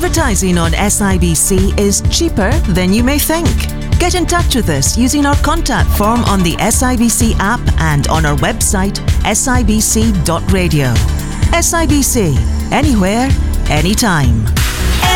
Advertising on SIBC is cheaper than you may think. Get in touch with us using our contact form on the SIBC app and on our website, sibc.radio. SIBC, anywhere, anytime.